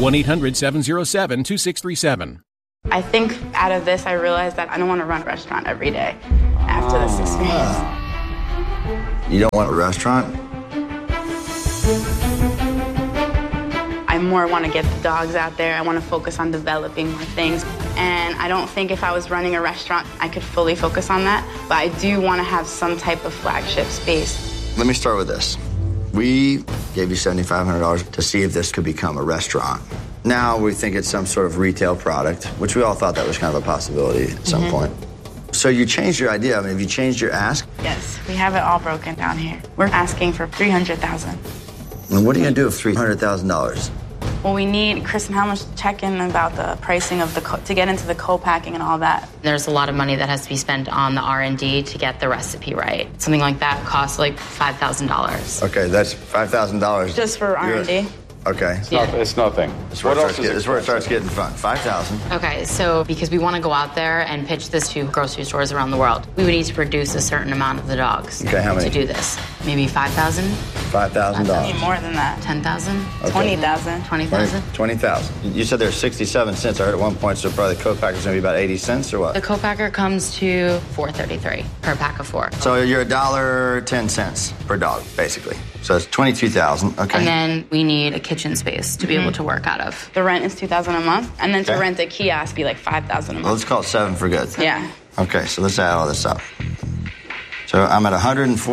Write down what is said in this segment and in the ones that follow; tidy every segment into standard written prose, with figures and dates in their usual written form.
1-800-707-2637. I think out of this, I realized that I don't want to run a restaurant every day after this experience. You don't want a restaurant? I more want to get the dogs out there. I want to focus on developing more things. And I don't think if I was running a restaurant, I could fully focus on that. But I do want to have some type of flagship space. Let me start with this. We gave you $7,500 to see if this could become a restaurant. Now we think it's some sort of retail product, which we all thought that was kind of a possibility at some point. So you changed your idea. I mean, have you changed your ask? Yes, we have it all broken down here. We're asking for $300,000. And what are you going to do with $300,000? Well, we need Kristen Helmuth to check in about the pricing of to get into the co-packing and all that. There's a lot of money that has to be spent on the R&D to get the recipe right. Something like that costs like $5,000. Okay, that's $5,000. Just for R&D? Okay. It's nothing. This is where it starts getting fun. $5,000. Okay, so because we want to go out there and pitch this to grocery stores around the world, we would need to produce a certain amount of the dogs. Okay, how many? To do this. Maybe $5,000? $5,000. Need more than that. $10,000? Okay. $20,000. $20,000? $20,000. You said there's 67 cents. I heard at one point, so probably the co-packer's going to be about 80 cents or what? The co-packer comes to $4.33 per pack of 4. So you're $1.10 per dog, basically. So it's $22,000. Okay. And then we need a kitchen space to be able to work out of. The rent is $2,000 a month, and then to rent a kiosk be like $5,000 a month. Well, let's call it 7 for good. Yeah. Okay, so let's add all this up. So I'm at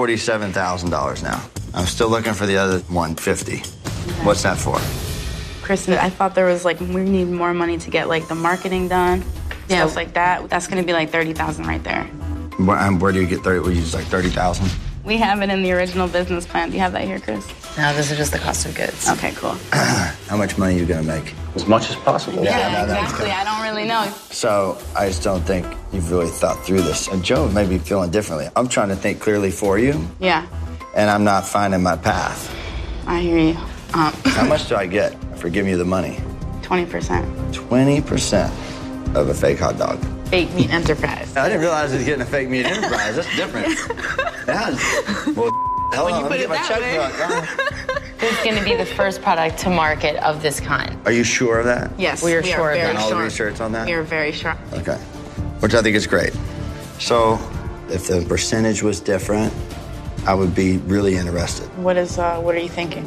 $147,000 now. I'm still looking for the other $150,000. Okay. What's that for? Kristen, I thought there was like, we need more money to get like the marketing done, stuff like that. That's going to be like $30,000 right there. Where do you get 30? We use like 30,000. We have it in the original business plan. Do you have that here, Chris? No, this is just the cost of goods. Okay, cool. How much money are you going to make? As much as possible. Yeah, exactly. I don't really know. So I just don't think you've really thought through this. And Joe may be feeling differently. I'm trying to think clearly for you. Yeah. And I'm not finding my path. I hear you. How much do I get for giving you the money? 20%. 20% of a fake hot dog. Fake meat enterprise. I didn't realize I was getting a fake meat enterprise. That's different. Yeah. Well, hold on, let me get my checkbook. This is going to be the first product to market of this kind. Are you sure of that? Yes, we are sure of that. And all the research on that? We are very sure. Okay. Which I think is great. So if the percentage was different, I would be really interested. What are you thinking?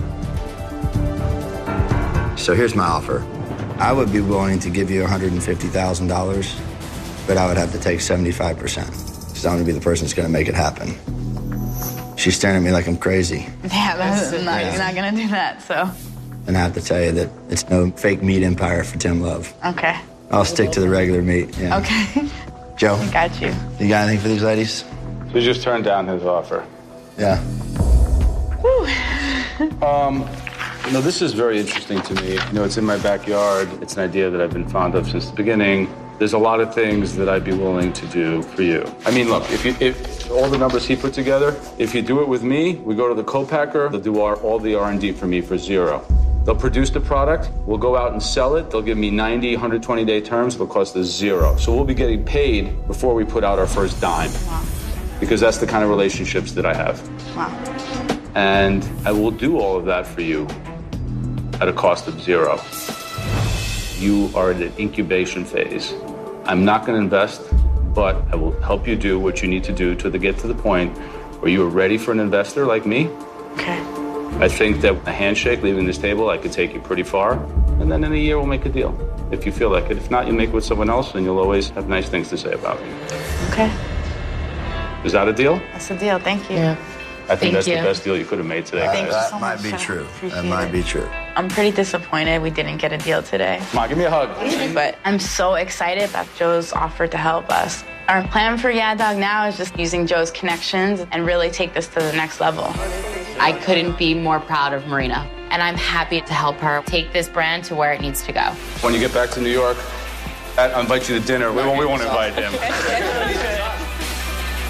So here's my offer. I would be willing to give you $150,000, but I would have to take 75%. Because I'm going to be the person that's going to make it happen. She's staring at me like I'm crazy. Yeah, you're not going to do that, so. And I have to tell you that it's no fake meat empire for Tim Love. Okay. I'll stick to the regular meat. Yeah. Okay. Joe? I got you. You got anything for these ladies? So you just turned down his offer. Yeah. Whew. You know, this is very interesting to me. You know, it's in my backyard. It's an idea that I've been fond of since the beginning. There's a lot of things that I'd be willing to do for you. I mean, look, if all the numbers he put together, if you do it with me, we go to the co-packer, they'll do all the R&D for me for $0. They'll produce the product, we'll go out and sell it, they'll give me 90, 120-day terms, it'll cost us $0. So we'll be getting paid before we put out our first dime. Wow. Because that's the kind of relationships that I have. Wow. And I will do all of that for you at a cost of $0. You are in an incubation phase. I'm not going to invest, but I will help you do what you need to do to get to the point where you are ready for an investor like me. Okay. I think that a handshake, leaving this table, I could take you pretty far. And then in a year, we'll make a deal, if you feel like it. If not, you make it with someone else, and you'll always have nice things to say about me. Okay. Is that a deal? That's a deal. Thank you. Yeah. I think that's the best deal you could have made today. Thank you That so might much, be sir. true. Appreciate That might it. be true. I'm pretty disappointed we didn't get a deal today. Come on, give me a hug. But I'm so excited that Joe's offered to help us. Our plan for Yeah Dog now is just using Joe's connections and really take this to the next level. I couldn't be more proud of Marina, and I'm happy to help her take this brand to where it needs to go. When you get back to New York, I'll invite you to dinner. We won't invite him.